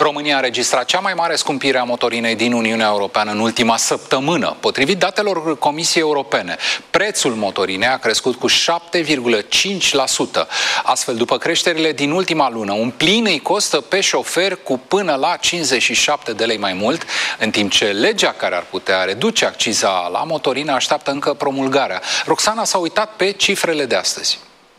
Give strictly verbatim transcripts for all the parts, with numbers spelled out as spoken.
România a înregistrat cea mai mare scumpire a motorinei din Uniunea Europeană în ultima săptămână. Potrivit datelor Comisiei Europene, prețul motorinei a crescut cu șapte virgulă cinci la sută. Astfel, după creșterile din ultima lună, un plin îi costă pe șofer cu până la cincizeci și șapte de lei mai mult, în timp ce legea care ar putea reduce acciza la motorină așteaptă încă promulgarea. Roxana s-a uitat pe cifrele de astăzi.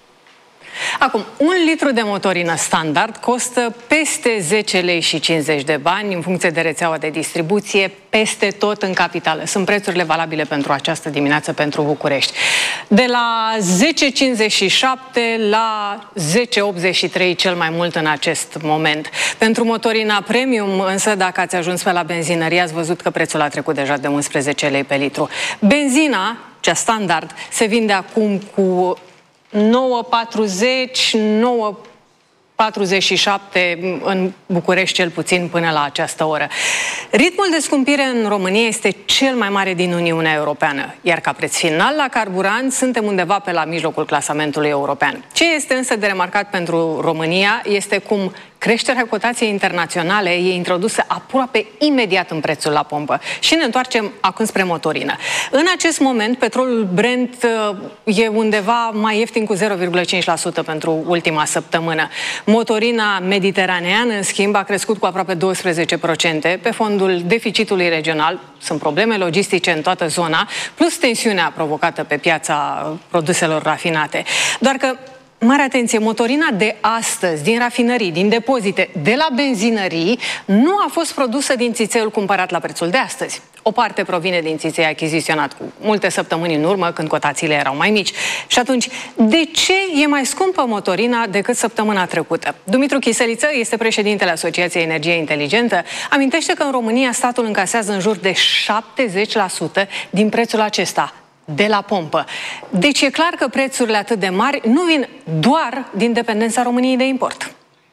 Acum, un litru de motorină standard costă peste zece lei și cincizeci de bani în funcție de rețeaua de distribuție, peste tot în capitală. Sunt prețurile valabile pentru această dimineață pentru București. De la zece virgulă cincizeci și șapte la zece virgulă optzeci și trei cel mai mult în acest moment. Pentru motorina premium, însă, dacă ați ajuns pe la benzinărie, ați văzut că prețul a trecut deja de unsprezece lei pe litru. Benzina, cea standard, se vinde acum cu nouă virgulă patruzeci, nouă virgulă patruzeci și șapte în București, cel puțin până la această oră. Ritmul de scumpire în România este cel mai mare din Uniunea Europeană, iar ca preț final la carburant suntem undeva pe la mijlocul clasamentului european. Ce este însă de remarcat pentru România este cum creșterea cotației internaționale e introdusă aproape imediat în prețul la pompă. Și ne întoarcem acum spre motorină. În acest moment, petrolul Brent e undeva mai ieftin cu zero virgulă cinci la sută pentru ultima săptămână. Motorina mediteraneană, în schimb, a crescut cu aproape douăsprezece la sută pe fondul deficitului regional. Sunt probleme logistice în toată zona, plus tensiunea provocată pe piața produselor rafinate. Doar că mare atenție, motorina de astăzi, din rafinării, din depozite, de la benzinării, nu a fost produsă din țițeiul cumpărat la prețul de astăzi. O parte provine din țiței achiziționat cu multe săptămâni în urmă, când cotațiile erau mai mici. Și atunci, de ce e mai scumpă motorina decât săptămâna trecută? Dumitru Chiseliță este președintele Asociației Energie Inteligentă. Amintește că în România statul încasează în jur de șaptezeci la sută din prețul acesta de la pompă. Deci e clar că prețurile atât de mari nu vin doar din dependența României de import.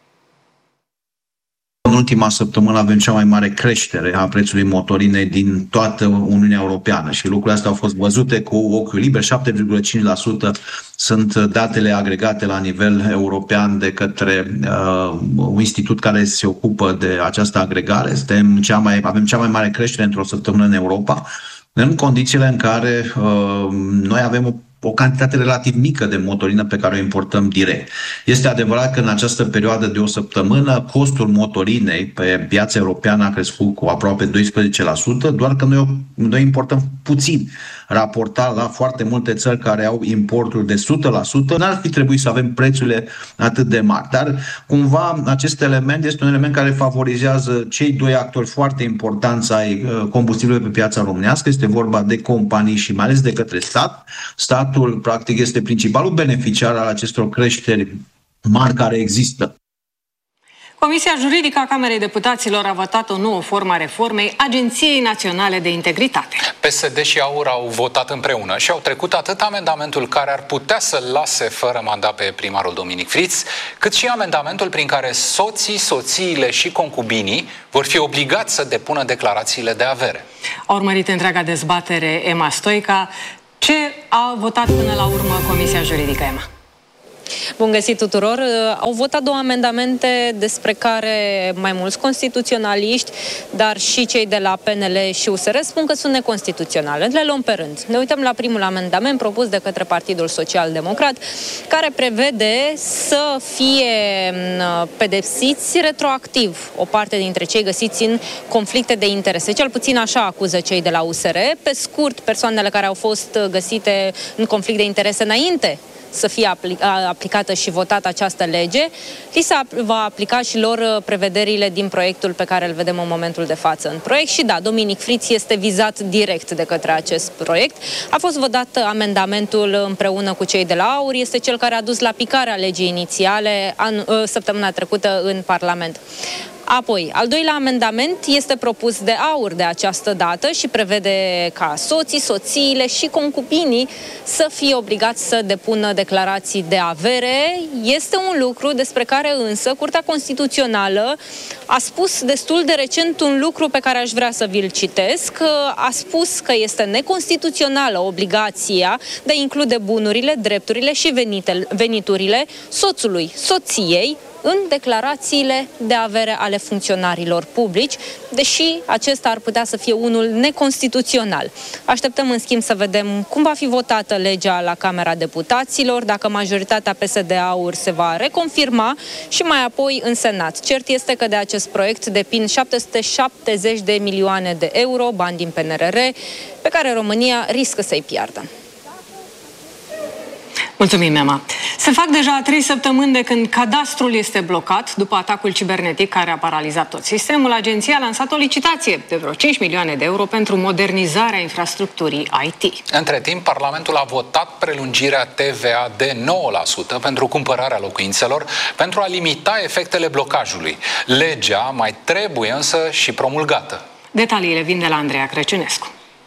În ultima săptămână avem cea mai mare creștere a prețului motorinei din toată Uniunea Europeană și lucrurile astea au fost văzute cu ochiul liber. șapte virgulă cinci la sută sunt datele agregate la nivel european de către uh, un institut care se ocupă de această agregare. Suntem cea mai, avem cea mai mare creștere într-o săptămână în Europa, în condițiile în care uh, noi avem o, o cantitate relativ mică de motorină pe care o importăm direct. Este adevărat că în această perioadă de o săptămână costul motorinei pe piața europeană a crescut cu aproape doisprezece la sută, doar că noi, noi importăm puțin raportat la foarte multe țări care au importuri de o sută la sută. N-ar fi trebuit să avem prețurile atât de mari, dar cumva acest element este un element care favorizează cei doi actori foarte importanți ai combustibilului pe piața românească. Este vorba de companii și mai ales de către stat. Statul, practic, este principalul beneficiar al acestor creșteri mari care există. Comisia Juridică a Camerei Deputaților a votat o nouă formă a reformei Agenției Naționale de Integritate. P S D și AUR au votat împreună și au trecut atât amendamentul care ar putea să lase fără mandat pe primarul Dominic Friț, cât și amendamentul prin care soții, soțiile și concubinii vor fi obligați să depună declarațiile de avere. A urmărit întreaga dezbatere Emma Stoica. Ce a votat până la urmă Comisia Juridică, Emma? Bun găsit tuturor! Au votat două amendamente despre care mai mulți constituționaliști, dar și cei de la P N L și U S R spun că sunt neconstituționale. Le luăm pe rând. Ne uităm la primul amendament propus de către Partidul Social Democrat, care prevede să fie pedepsiți retroactiv o parte dintre cei găsiți în conflicte de interese. Cel puțin așa acuză cei de la U S R. Pe scurt, persoanele care au fost găsite în conflict de interese înainte să fie aplicată și votată această lege, li se va aplica și lor prevederile din proiectul pe care îl vedem în momentul de față în proiect. Și da, Dominic Friț este vizat direct de către acest proiect. A fost votat amendamentul împreună cu cei de la AUR, este cel care a dus la picarea legii inițiale an, săptămâna trecută în Parlament. Apoi, al doilea amendament este propus de AUR de această dată și prevede ca soții, soțiile și concubinii să fie obligați să depună declarații de avere. Este un lucru despre care însă Curtea Constituțională a spus destul de recent un lucru pe care aș vrea să vi-l citesc. A spus că este neconstituțională obligația de a include bunurile, drepturile și veniturile soțului, soției în declarațiile de avere ale funcționarilor publici, deși acesta ar putea să fie unul neconstituțional. Așteptăm în schimb să vedem cum va fi votată legea la Camera Deputaților, dacă majoritatea P S D-Aur se va reconfirma și mai apoi în Senat. Cert este că de acest proiect depind șapte sute șaptezeci de milioane de euro, bani din P N R R, pe care România riscă să-i piardă. Mulțumim, Emma. Se fac deja trei săptămâni de când cadastrul este blocat după atacul cibernetic care a paralizat tot sistemul. Agenția a lansat o licitație de vreo cinci milioane de euro pentru modernizarea infrastructurii I T. Între timp, Parlamentul a votat prelungirea T V A de nouă la sută pentru cumpărarea locuințelor pentru a limita efectele blocajului. Legea mai trebuie însă și promulgată. Detaliile vin de la Andreea Crăciunescu.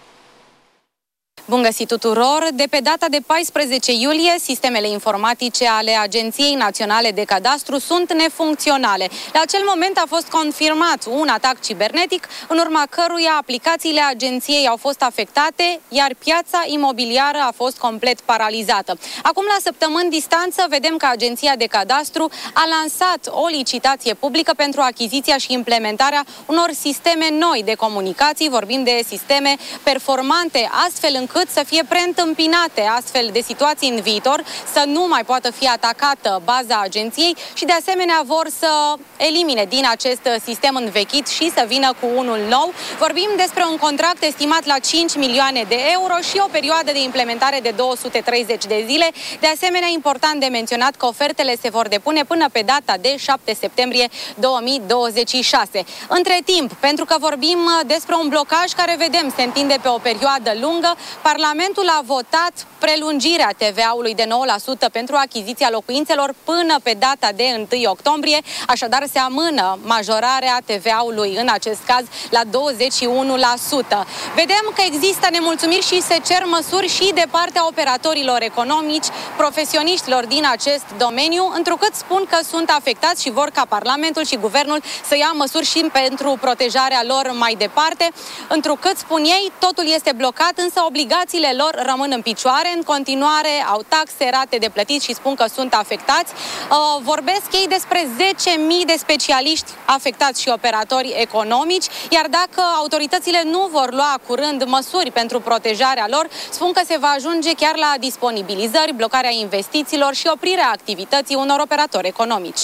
Bun găsit tuturor! De pe data de paisprezece iulie, sistemele informatice ale Agenției Naționale de Cadastru sunt nefuncționale. La acel moment a fost confirmat un atac cibernetic, în urma căruia aplicațiile agenției au fost afectate, iar piața imobiliară a fost complet paralizată. Acum, la săptămâni distanță, vedem că Agenția de Cadastru a lansat o licitație publică pentru achiziția și implementarea unor sisteme noi de comunicații. Vorbim de sisteme performante, astfel încât cât să fie preîntâmpinate astfel de situații în viitor, să nu mai poată fi atacată baza agenției și de asemenea vor să elimine din acest sistem învechit și să vină cu unul nou. Vorbim despre un contract estimat la cinci milioane de euro și o perioadă de implementare de două sute treizeci de zile. De asemenea, important de menționat că ofertele se vor depune până pe data de șapte septembrie două mii douăzeci și șase. Între timp, pentru că vorbim despre un blocaj care, vedem, se întinde pe o perioadă lungă, Parlamentul a votat prelungirea T V A-ului de nouă la sută pentru achiziția locuințelor până pe data de întâi octombrie, așadar se amână majorarea T V A-ului în acest caz la douăzeci și unu la sută. Vedem că există nemulțumiri și se cer măsuri și de partea operatorilor economici, profesioniștilor din acest domeniu, întrucât spun că sunt afectați și vor ca Parlamentul și Guvernul să ia măsuri și pentru protejarea lor mai departe, întrucât, spun ei, totul este blocat, însă obligațiile lor rămân în picioare. În continuare au taxe, rate de plătit și spun că sunt afectați. Vorbesc ei despre zece mii de specialiști afectați și operatori economici, iar dacă autoritățile nu vor lua curând măsuri pentru protejarea lor, spun că se va ajunge chiar la disponibilizări, blocarea investițiilor și oprirea activității unor operatori economici.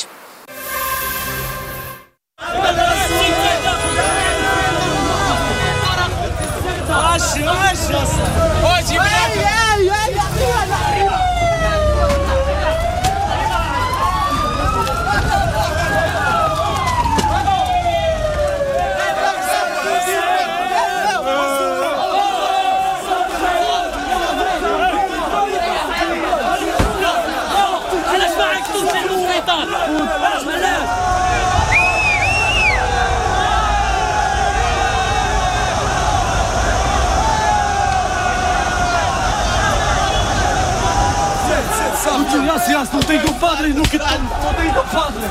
Așa, așa. Hoje, ei, ei, ei, Jasne, jasne, não tem compadre, nunca não tem compadre.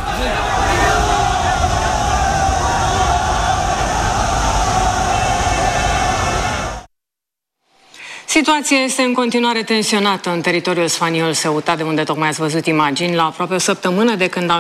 Situația este în continuare tensionată în teritoriul spaniol Ceuta, de unde tocmai ați văzut imagini, la aproape o săptămână de când au